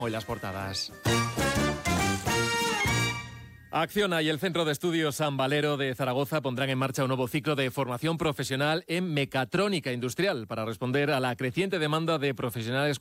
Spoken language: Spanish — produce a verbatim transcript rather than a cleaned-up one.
Hoy las portadas. Acciona y el Centro de Estudios San Valero de Zaragoza pondrán en marcha un nuevo ciclo de formación profesional en mecatrónica industrial para responder a la creciente demanda de profesionales